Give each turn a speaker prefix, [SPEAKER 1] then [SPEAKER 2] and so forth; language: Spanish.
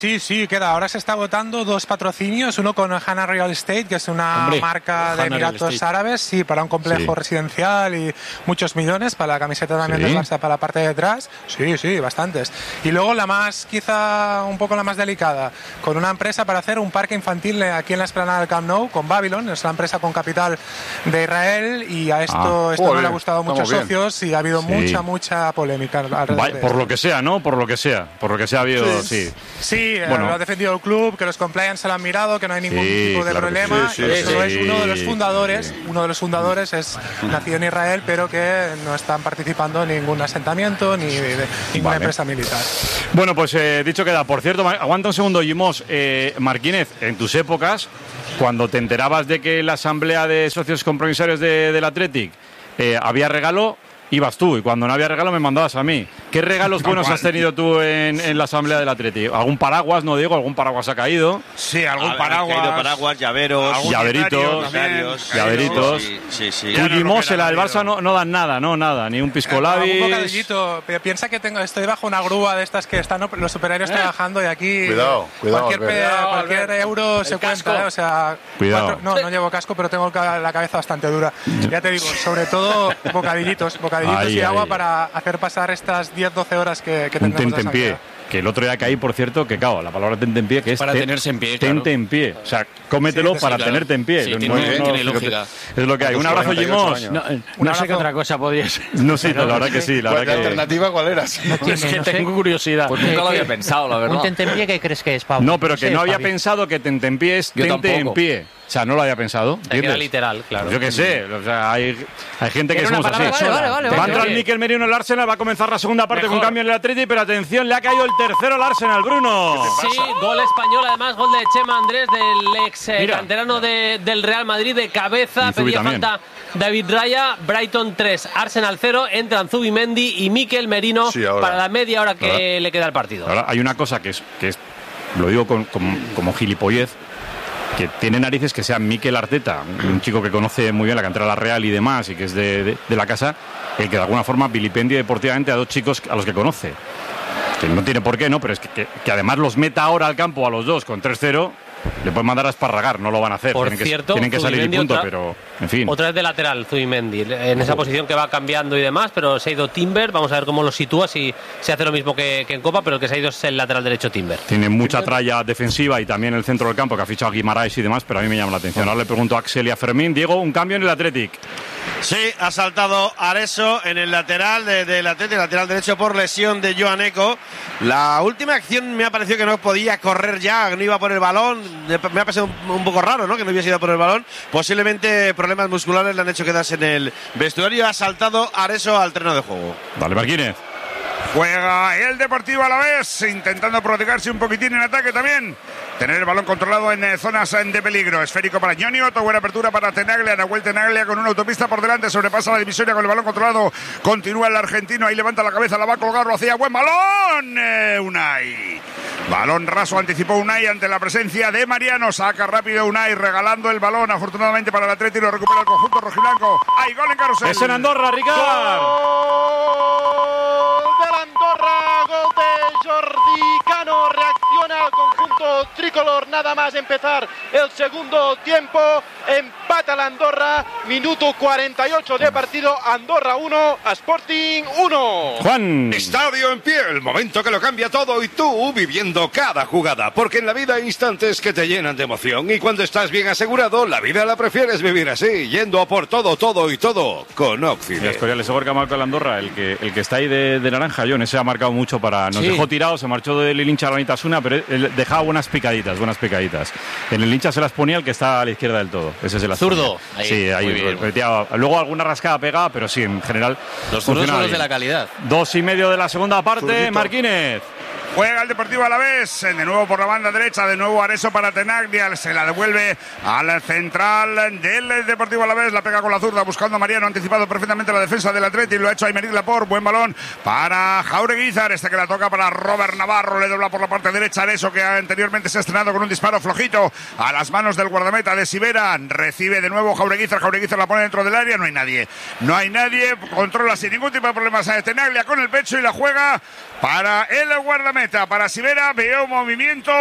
[SPEAKER 1] Sí, queda. Ahora se está votando 2 patrocinios, uno con Hana Real Estate, que es una marca de Emiratos Árabes, sí, para un complejo residencial y muchos millones, para la camiseta también del Barça, para la parte de atrás. Sí, bastantes. Y luego la más, quizá un poco la más delicada, con una empresa para hacer un parque infantil aquí en la explanada del Camp Nou, con Babylon, es una empresa con capital de Israel, y a esto no le ha gustado a muchos socios y ha habido mucha polémica alrededor de
[SPEAKER 2] por lo que sea, ¿no? Por lo que sea ha habido,
[SPEAKER 1] Sí, lo ha defendido el club, que los compliance se lo han mirado, que no hay ningún tipo de problema. Eso es uno de los fundadores es nacido en Israel, pero que no están participando en ningún asentamiento ni de ninguna empresa militar.
[SPEAKER 2] Bueno, pues dicho queda. Por cierto, aguanta un segundo, Jimos. Marquínez, en tus épocas, cuando te enterabas de que en la asamblea de socios compromisarios del Athletic había regalo, ibas tú, y cuando no había regalo me mandabas a mí. ¿Qué regalos buenos has tenido tú en la asamblea del Atlético? ¿Algún paraguas, no digo? ¿Algún paraguas ha caído?
[SPEAKER 3] Sí, algún paraguas, llaveros,
[SPEAKER 2] llaveritos. Sí. Tujimos, el del Barça no dan nada, ni un pisco labis.
[SPEAKER 1] Un bocadillito. Piensa que estoy bajo una grúa de estas que están los superhéroes trabajando, y aquí cualquier euro se cuenta, o sea, no llevo casco, pero tengo la cabeza bastante dura. Ya te digo, sobre todo bocadillitos y agua para hacer pasar estas 10-12 horas que tendremos de asamblea.
[SPEAKER 2] Que el otro día caí, por cierto, que la palabra tente en pie, que es
[SPEAKER 4] para tenerse en pie,
[SPEAKER 2] tente en pie. O sea, cómetelo para tenerte en pie.
[SPEAKER 4] Sí, tiene lógica.
[SPEAKER 2] Es lo que hay. Un abrazo, Jimos.
[SPEAKER 4] No sé qué otra cosa podría ser.
[SPEAKER 2] No sé, la verdad que sí.
[SPEAKER 5] ¿La alternativa cuál era?
[SPEAKER 4] Es que tengo curiosidad.
[SPEAKER 6] Pues nunca lo había pensado, la verdad.
[SPEAKER 7] ¿Un tente en pie qué crees que es, Pablo?
[SPEAKER 2] No, pero que no había pensado que tente en pie es tente en pie. O sea, no lo había pensado.
[SPEAKER 4] Era literal, claro.
[SPEAKER 2] Pues yo qué sé. O sea, hay gente que somos así.
[SPEAKER 7] Vale.
[SPEAKER 2] Va a entrar Mikel Merino en el Arsenal, va a comenzar la segunda parte con cambio en el Atleti, pero atención, le ha caído el tercero al Arsenal, Bruno.
[SPEAKER 8] Sí, gol español, además gol de Chema Andrés, del ex canterano del Real Madrid, de cabeza. Pedía falta David Raya. Brighton 3, Arsenal 0. Entran Zubimendi y Mikel Merino para la media hora que le queda al partido.
[SPEAKER 2] Ahora hay una cosa que es lo digo como gilipollez, que tiene narices que sea Mikel Arteta, un chico que conoce muy bien la cantera de la Real y demás, y que es de la casa, el que de alguna forma vilipendie deportivamente a 2 chicos a los que conoce. Que no tiene por qué, ¿no? Pero es que además los meta ahora al campo a los 2 con 3-0, le pueden mandar a esparragar, no lo van a hacer. Tienen que salir y punto, pero en fin.
[SPEAKER 8] Otra vez de lateral, Zubimendi, en esa posición que va cambiando y demás, pero se ha ido Timber, vamos a ver cómo lo sitúa, si se hace lo mismo que en Copa, pero el que se ha ido es el lateral derecho Timber.
[SPEAKER 2] Tiene mucha tralla defensiva y también el centro del campo, que ha fichado a Guimaraes y demás, pero a mí me llama la atención. Ahora le pregunto a Axel y a Fermín. Diego, un cambio en el Athletic.
[SPEAKER 3] Sí, ha saltado Areso en el lateral del Athletic, lateral derecho por lesión de Joan Eco. La última acción me ha parecido que no podía correr ya, no iba por el balón. Me ha parecido un poco raro, ¿no? Que no hubiese ido por el balón. Posiblemente problemas musculares le han hecho quedarse en el vestuario. Ha saltado Areso al terreno de juego.
[SPEAKER 2] Dale, Marquínez.
[SPEAKER 9] Juega el Deportivo Alavés, intentando protegerse un poquitín en ataque también. Tener el balón controlado en zonas de peligro. Esférico para Ñonioto, buena apertura para Tenaglia. Nahuel Tenaglia con una autopista por delante, sobrepasa la divisoria con el balón controlado. Continúa el argentino, ahí levanta la cabeza, la va a colgar, lo hacía. Buen balón, Unai. Balón raso, anticipó Unai ante la presencia de Mariano. Saca rápido Unai, regalando el balón, afortunadamente para el Atlético, lo recupera el conjunto rojiblanco. Hay gol en Carrusel.
[SPEAKER 2] Es en Andorra, Ricard.
[SPEAKER 10] Andorra, gol de Jordi Cano, reacciona al conjunto tricolor nada más empezar el segundo tiempo, empata la Andorra, minuto 48 de partido, Andorra 1, Sporting 1.
[SPEAKER 2] Juan.
[SPEAKER 11] Estadio en pie, el momento que lo cambia todo y tú viviendo cada jugada, porque en la vida hay instantes que te llenan de emoción y cuando estás bien asegurado, la vida la prefieres vivir así, yendo a por todo y todo con Occidente.
[SPEAKER 2] El Escorial Segor que ha marcado la Andorra, el que está ahí de naranja, John, ese ha marcado mucho nos dejó tirados, se marchó del hincha a la Nitasuna, pero él dejaba buenas picaditas. En el hincha se las ponía el que está a la izquierda del todo, ese es el
[SPEAKER 4] zurdo.
[SPEAKER 2] Sí, ahí luego alguna rascada pegada, pero sí, en general
[SPEAKER 4] los zurdos son los de la calidad.
[SPEAKER 2] 2:30 de la segunda parte. Zurdito. Marquínez.
[SPEAKER 9] Juega el Deportivo Alavés, de nuevo por la banda derecha, de nuevo Areso para Tenaglia, se la devuelve al central del Deportivo Alavés, la pega con la zurda buscando a Mariano, anticipado perfectamente la defensa del Atleti, lo ha hecho Aymeric Laporte, buen balón para Jaureguizar, que la toca para Robert Navarro, le dobla por la parte derecha Areso, que anteriormente se ha estrenado con un disparo flojito a las manos del guardameta de Sivera, recibe de nuevo Jaureguizar la pone dentro del área, no hay nadie, controla sin ningún tipo de problemas a Tenaglia con el pecho y la juega para el guardameta. meta para Sivera, veo movimiento